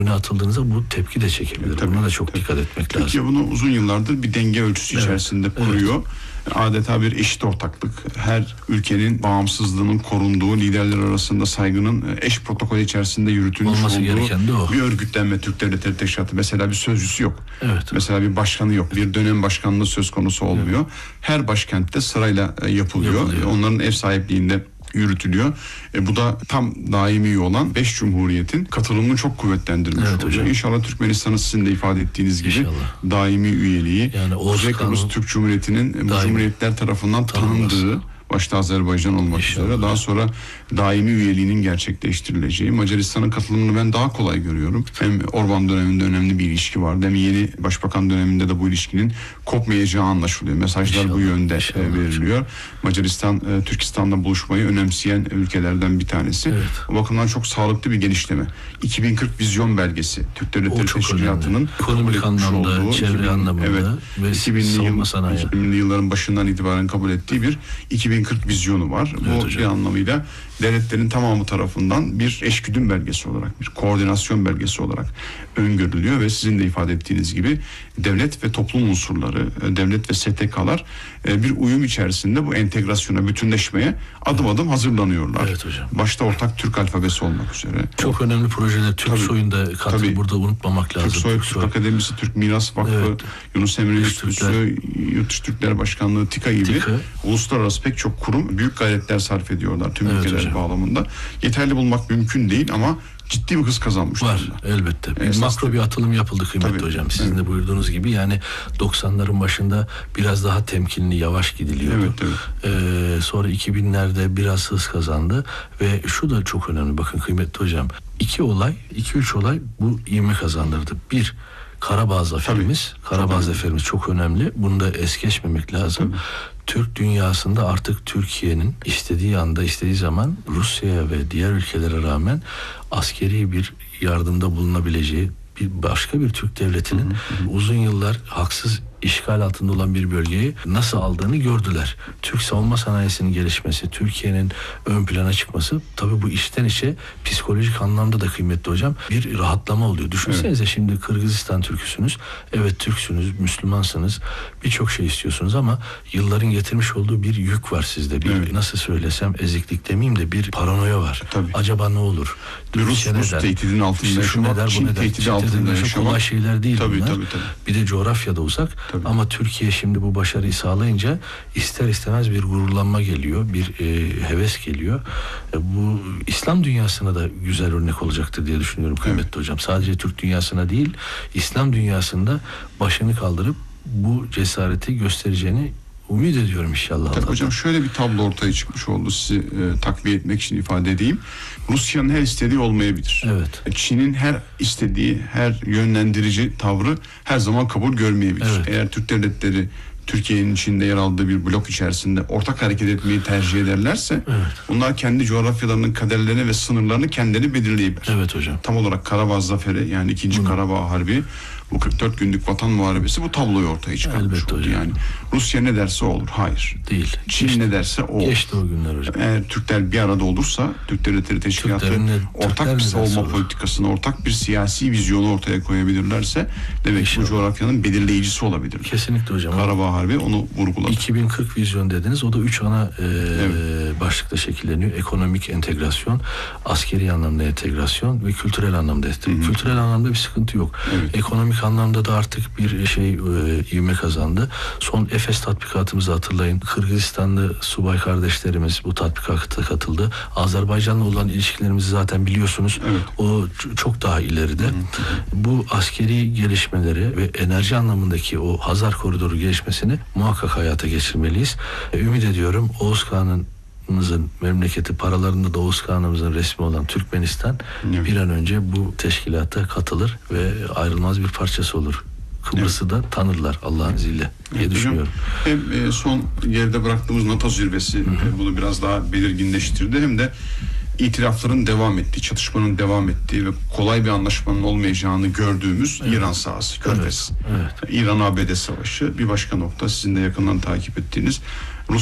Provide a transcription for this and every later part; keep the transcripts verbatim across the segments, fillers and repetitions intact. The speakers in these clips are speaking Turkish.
öne atıldığınızda bu tepki de çekebilir. Tabii, Buna da çok tabii. dikkat etmek Türkiye lazım. Türkiye bunu uzun yıllardır bir denge ölçüsü evet. içerisinde kuruyor. Evet. Adeta bir eşit ortaklık. Her ülkenin bağımsızlığının korunduğu, liderler arasında saygının eş protokolü içerisinde yürütülmüş olması olduğu gereken de o. Bir örgütlenme Türk Devletleri Teşkilatı. Mesela bir sözcüsü yok. Evet. Mesela bir başkanı yok. Bir dönem başkanlığı söz konusu olmuyor. Evet. Her başkentte sırayla yapılıyor. yapılıyor. Onların ev sahipliğinde yürütülüyor. E, bu da tam daimi üye olan beş cumhuriyetin katılımını çok kuvvetlendirmiş evet, oluyor. İnşallah Türkmenistan'ın sizin de ifade ettiğiniz gibi İnşallah. daimi üyeliği, yani Kuzey Kıbrıs Türk Cumhuriyeti'nin bu cumhuriyetler tarafından tanındığı, başta Azerbaycan olmak İnşallah. üzere daha sonra daimi üyeliğinin gerçekleştirileceği, Macaristan'ın katılımını ben daha kolay görüyorum. Hem Orban döneminde önemli bir ilişki vardı, hem yeni başbakan döneminde de bu ilişkinin kopmayacağı anlaşılıyor. Mesajlar İnşallah. bu yönde İnşallah. veriliyor. Macaristan, e, Türkistan'la buluşmayı önemseyen ülkelerden bir tanesi. Evet. O bakımdan çok sağlıklı bir genişleme. iki bin kırk vizyon belgesi Türk Devletleri Teşkilatı'nın ekonomik anlamda, olduğu, çevre iki bin, anlamında evet, ve iki binli yılların başından itibaren kabul ettiği bir iki bin kırk vizyonu var. Evet, bu hocam. bir anlamıyla devletlerin tamamı tarafından bir eşgüdüm belgesi olarak, bir koordinasyon belgesi olarak öngörülüyor ve sizin de ifade ettiğiniz gibi devlet ve toplum unsurları, devlet ve S T K'lar bir uyum içerisinde bu entegrasyona, bütünleşmeye adım adım hazırlanıyorlar. Evet hocam. Başta ortak Türk alfabesi olmak üzere. Çok o, önemli projeler. Türk soyunda katıl burada unutmamak lazım. Türk Soy, Türk, Türk Akademisi, Türk Miras Vakfı, evet. Yunus Emre Enstitüsü, Yurt Dışı Türkler Başkanlığı, TİKA gibi TİKA. uluslararası pek çok kurum büyük gayretler sarf ediyorlar tüm evet, ülkeler hocam. bağlamında. Yeterli bulmak mümkün değil ama ciddi bir hız kazanmış. Var durumda. Elbette. Bir Esaslı. makro bir atılım yapıldı kıymetli Tabii. hocam. Sizin evet. de buyurduğunuz gibi yani doksanların başında biraz daha temkinli, yavaş gidiliyordu. Evet, evet. Ee, sonra iki binlerde biraz hız kazandı ve şu da çok önemli bakın kıymetli hocam. İki olay, iki üç olay bu ivme kazandırdı. Bir, Karabağ zaferimiz. Tabii. Karabağ çok zaferimiz çok önemli. Bunu da es geçmemek lazım. Tabii. Türk dünyasında artık Türkiye'nin istediği anda, istediği zaman Rusya'ya ve diğer ülkelere rağmen askeri bir yardımda bulunabileceği bir başka bir Türk devletinin hı hı. uzun yıllar haksız işgal altında olan bir bölgeyi nasıl aldığını gördüler. Türk savunma sanayisinin gelişmesi, Türkiye'nin ön plana çıkması tabii bu içten içe psikolojik anlamda da kıymetli hocam bir rahatlama oluyor. Düşünsenize evet. şimdi Kırgızistan Türküsünüz. Evet Türksünüz, Müslümansınız. Birçok şey istiyorsunuz ama yılların getirmiş olduğu bir yük var sizde. Bir evet. nasıl söylesem eziklik demeyeyim de bir paranoya var. Tabii. Acaba ne olur? Rus, Rus tehdidinin altında işte yaşamak, Çin tehdidi altında yaşamak. Kolay şeyler değil tabii, bunlar. Tabii, tabii. Bir de coğrafyada uzak. Tabii. Ama Türkiye şimdi bu başarıyı sağlayınca ister istemez bir gururlanma geliyor, bir e, heves geliyor. E, bu İslam dünyasına da güzel örnek olacaktır diye düşünüyorum kıymetli evet. hocam. Sadece Türk dünyasına değil, İslam dünyasında başını kaldırıp bu cesareti göstereceğini umut ediyorum inşallah. Tabii hocam şöyle bir tablo ortaya çıkmış oldu, sizi e, takviye etmek için ifade edeyim. Rusya'nın her istediği olmayabilir. Evet. Çin'in her istediği, her yönlendirici tavrı her zaman kabul görmeyebilir. Evet. Eğer Türk devletleri Türkiye'nin içinde yer aldığı bir blok içerisinde ortak hareket etmeyi tercih ederlerse evet. bunlar kendi coğrafyalarının kaderlerini ve sınırlarını kendileri belirleyebilir. Evet hocam. Tam olarak Karabağ Zaferi yani ikinci Hı. Karabağ Harbi, bu kırk dört günlük vatan muharebesi bu tabloyu ortaya çıkarmış Elbette oldu. Hocam. Yani Rusya ne derse olur. Hayır. Değil. Çin geçti, ne derse o. Geçti o günler hocam. Eğer Türkler bir arada olursa Türk Devletleri Teşkilatı Türklerin, ortak Türklerin bir savunma politikasını, ortak bir siyasi vizyonu ortaya koyabilirlerse demek ki bu coğrafyanın belirleyicisi olabilir. Kesinlikle hocam. Karabağ Harbi onu vurguladı. iki bin kırk vizyon dediniz. O da üç ana e, evet. başlıkta şekilleniyor. Ekonomik entegrasyon, askeri anlamda entegrasyon ve kültürel anlamda entegrasyon. Kültürel anlamda bir sıkıntı yok. Evet. Ekonomik anlamda da artık bir şey e, ivme kazandı. Son Efes tatbikatımızı hatırlayın. Kırgızistanlı subay kardeşlerimiz bu tatbikata katıldı. Azerbaycan'la olan ilişkilerimizi zaten biliyorsunuz. Evet. O çok daha ileride. Hı hı. Bu askeri gelişmeleri ve enerji anlamındaki o Hazar koridoru gelişmesini muhakkak hayata geçirmeliyiz. E, ümit ediyorum Oğuz Kağan'ın memleketi, paralarında da Oğuz Kağan'ımızın resmi olan Türkmenistan evet. bir an önce bu teşkilata katılır ve ayrılmaz bir parçası olur. Kıbrıs'ı evet. da tanırlar Allah'ın izniyle diye evet, düşünüyorum. Hem e, son geride bıraktığımız NATO zirvesi e, bunu biraz daha belirginleştirdi, hem de itirafların devam ettiği, çatışmanın devam ettiği ve kolay bir anlaşmanın olmayacağını gördüğümüz evet. İran sahası, Körfez. Evet. Evet. İran-A B D savaşı, bir başka nokta sizin de yakından takip ettiğiniz Rusya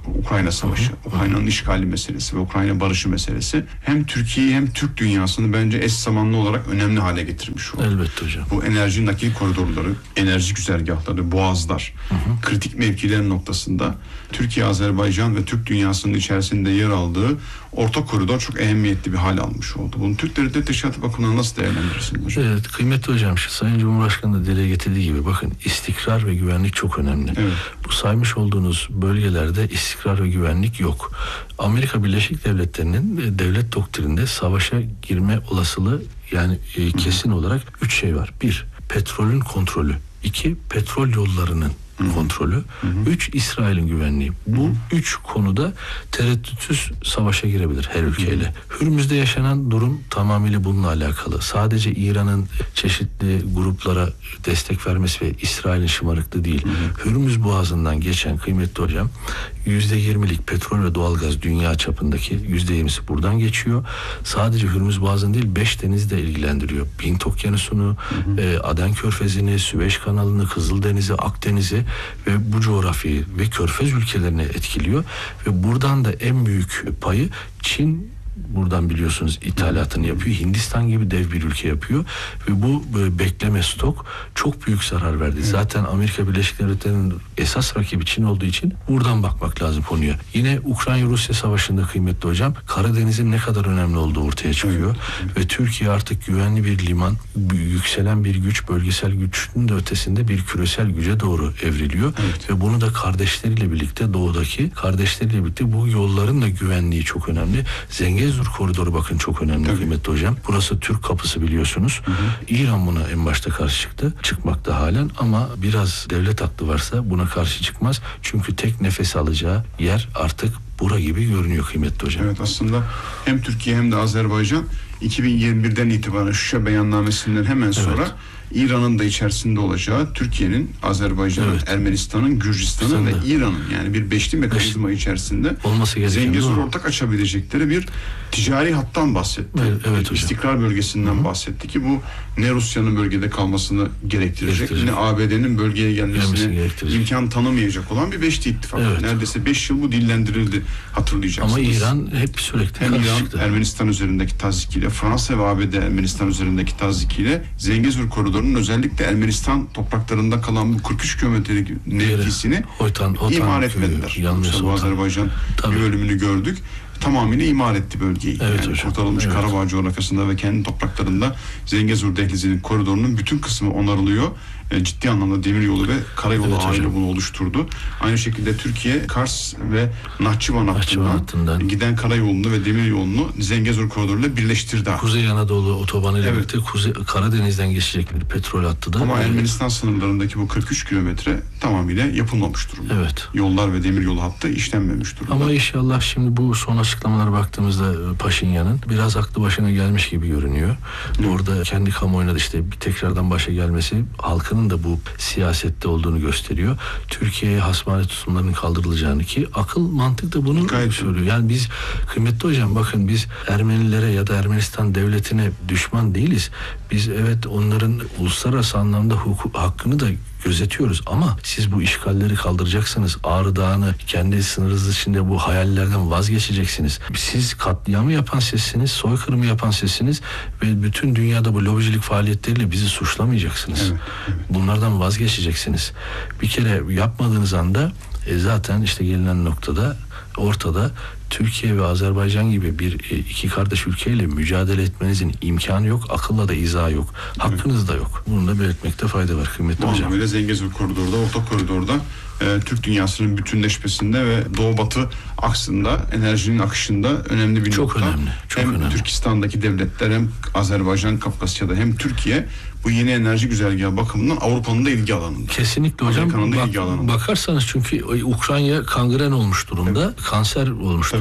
Ukrayna Savaşı, Ukrayna'nın işgali meselesi ve Ukrayna barışı meselesi hem Türkiye'yi hem Türk dünyasını bence eş zamanlı olarak önemli hale getirmiş oldu. Elbette hocam. Bu enerji nakil koridorları, enerji güzergahları, boğazlar, hı hı. kritik mevkilerin noktasında Türkiye, Azerbaycan ve Türk dünyasının içerisinde yer aldığı orta koridor çok ehemmiyetli bir hal almış oldu. Bunu Türk Devletleri Teşkilatı bakımından nasıl değerlendirirsiniz hocam? Evet, kıymetli hocam, şu Sayın Cumhurbaşkanı da dile getirdiği gibi bakın, istikrar ve güvenlik çok önemli. Evet. Bu saymış olduğunuz bölgelerde istikrar ve güvenlik yok. Amerika Birleşik Devletleri'nin devlet doktrininde savaşa girme olasılığı yani e, kesin Hı. olarak üç şey var. Bir, petrolün kontrolü. İki, petrol yollarının Hı-hı. kontrolü. Hı-hı. Üç, İsrail'in güvenliği. Bu Hı-hı. üç konuda tereddütsüz savaşa girebilir her ülkeyle. Hı-hı. Hürmüz'de yaşanan durum tamamıyla bununla alakalı. Sadece İran'ın çeşitli gruplara destek vermesi ve İsrail'in şımarıklığı değil. Hı-hı. Hürmüz Boğazı'ndan geçen, kıymetli hocam, yüzde yirmilik petrol ve doğalgaz dünya çapındaki yüzde yirmisi buradan geçiyor. Sadece Hürmüz Boğazı'nı değil, beş denizi de ilgilendiriyor. Hint Okyanusu'nu, e, Aden Körfezi'ni, Süveyş Kanalı'nı, Kızıldeniz'i, Akdeniz'i ve bu coğrafyayı ve Körfez ülkelerini etkiliyor. Ve buradan da en büyük payı Çin buradan biliyorsunuz ithalatını yapıyor. Hindistan gibi dev bir ülke yapıyor. Ve bu bekleme stok çok büyük zarar verdi. Evet. Zaten Amerika Birleşik Devletleri'nin esas rakibi Çin olduğu için buradan bakmak lazım konuya. Yine Ukrayna-Rusya savaşında kıymetli hocam, Karadeniz'in ne kadar önemli olduğu ortaya çıkıyor. Evet. Ve Türkiye artık güvenli bir liman, yükselen bir güç, bölgesel güçün de ötesinde bir küresel güce doğru evriliyor. Evet. Ve bunu da kardeşleriyle birlikte, doğudaki kardeşleriyle birlikte bu yolların da güvenliği çok önemli. Zengezur koridoru bakın çok önemli. Tabii. Kıymetli hocam. Burası Türk kapısı biliyorsunuz. Hı hı. İran buna en başta karşı çıktı. Çıkmakta halen ama biraz devlet aklı varsa buna karşı çıkmaz. Çünkü tek nefes alacağı yer artık bura gibi görünüyor kıymetli hocam. Evet, aslında hem Türkiye hem de Azerbaycan iki bin yirmi birden itibaren Şuşa beyannamesinden hemen sonra evet. İran'ın da içerisinde olacağı, Türkiye'nin, Azerbaycan'ın, evet. Ermenistan'ın, Gürcistan'ın ve İran'ın yani bir beşli mekanizma Beş. içerisinde Zengezur ortak açabilecekleri bir ticari hattan bahsetti. Evet, evet İstikrar bölgesinden Hı-hı. bahsetti ki bu ne Rusya'nın bölgede kalmasını gerektirecek, ne A B D'nin bölgeye gelmesine imkan tanımayacak olan bir beşli ittifak. Evet. Neredeyse beş yıl bu dillendirildi, hatırlayacaksınız. Ama İran hep sürekli hem İran çıktı. Ermenistan üzerindeki tazyikiyle, Fransa ve A B D Ermenistan üzerindeki tazyikiyle Zengezur koridorunun özellikle Ermenistan topraklarında kalan bu kırk üç kilometrelik mevkisini Hoytan, Hoytan imar etmediler. Yoksa Azerbaycan bir bölümünü gördük. Tamamıyla imar etti bölgeyi. Evet, yani kurtarılmış evet. Karabağ coğrafyasında ve kendi topraklarında Zengezur Dehlizi'nin koridorunun bütün kısmı onarılıyor. E, ciddi anlamda demiryolu ve karayolu evet, ağıyla bunu oluşturdu. Aynı şekilde Türkiye, Kars ve Nahçıvan hattından giden karayolunu ve demiryolunu Zengezur koridoruyla birleştirdi. Kuzey Anadolu otobanı ile evet. birlikte Kuzey, Karadeniz'den geçecek bir petrol hattı da. Ama evet. Ermenistan sınırlarındaki bu kırk üç kilometre tamamıyla yapılmamış durumda. Evet. Yollar ve demiryolu hattı işlenmemiş durumda. Ama inşallah şimdi bu son açıklamalara baktığımızda Paşinyan'ın biraz aklı başına gelmiş gibi görünüyor. Hı. Orada kendi kamuoyuna da işte bir tekrardan başa gelmesi halkının da bu siyasette olduğunu gösteriyor. Türkiye'ye hasmane tutumlarının kaldırılacağını, ki akıl mantık da bunu Gayet söylüyor. Yani biz kıymetli hocam bakın, biz Ermenilere ya da Ermenistan devletine düşman değiliz. Biz evet onların uluslararası anlamda hukuk hakkını da gözetiyoruz ama siz bu işgalleri kaldıracaksınız. Ağrı Dağı'nı kendi sınırınız içinde bu hayallerden vazgeçeceksiniz. Siz katliamı yapan sizsiniz, soykırımı yapan sizsiniz ve bütün dünyada bu lobicilik faaliyetleriyle bizi suçlamayacaksınız. Evet, evet. Bunlardan vazgeçeceksiniz. Bir kere yapmadığınız anda e, zaten işte gelinen noktada ortada Türkiye ve Azerbaycan gibi bir iki kardeş ülkeyle mücadele etmenizin imkanı yok, akılla da izahı yok, hakkınız evet. da yok. Bunu da belirtmekte fayda var kıymetli hocam. Böyle Zengezur koridorda, orta koridorda e, Türk dünyasının bütünleşmesinde ve Doğu Batı aksında, enerjinin akışında önemli bir çok nokta. Önemli, çok hem önemli. Türkistan'daki devletler, hem Azerbaycan, Kafkasya'da, hem Türkiye bu yeni enerji güzergahı bakımından Avrupa'nın da ilgi alanında. Kesinlikle hocam. Amerika'nın da bak, ilgi alanında. Bakarsanız çünkü Ukrayna kangren olmuş durumda, evet. kanser olmuş Tabii.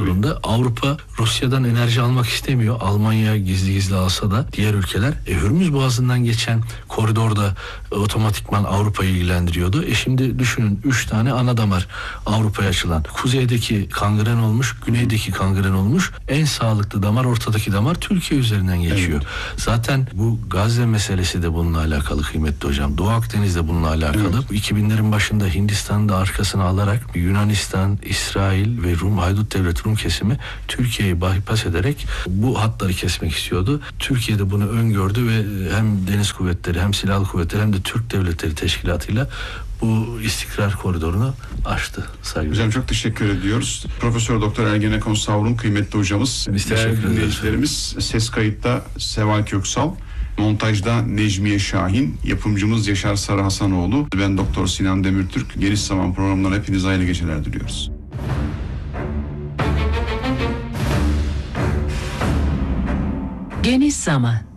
durumda. Avrupa Rusya'dan enerji almak istemiyor. Almanya gizli gizli alsa da diğer ülkeler. E, Hürmüz Boğazı'ndan geçen koridorda e, otomatikman Avrupa'yı ilgilendiriyordu. E şimdi düşünün üç tane ana damar Avrupa'ya açılan. Kuzeydeki kangren olmuş, güneydeki kangren olmuş. En sağlıklı damar, ortadaki damar Türkiye üzerinden geçiyor. Evet. Zaten bu Gazze meselesi de bununla alakalı kıymetli hocam. Doğu Akdeniz'de bununla alakalı. Evet. iki binlerin başında Hindistan'ı da arkasına alarak Yunanistan, İsrail ve Rum, Haydut Devlet Rum kesimi Türkiye'yi bypass ederek bu hatları kesmek istiyordu. Türkiye de bunu öngördü ve hem deniz kuvvetleri hem silahlı kuvvetleri hem de Türk Devletleri Teşkilatı'yla bu istikrar koridorunu açtı. Saygılar. Hocam çok teşekkür ediyoruz. Profesör Doktor Ergenekon Savrun kıymetli hocamız. Biz teşekkür ederiz. Ses kayıtta Seval Köksal, montajda Necmiye Şahin, yapımcımız Yaşar Sarı Hasanoğlu. Ben Doktor Sinan Demirtürk. Geniş Zaman programından hepinize hayırlı geceler diliyoruz. Geniş Zaman.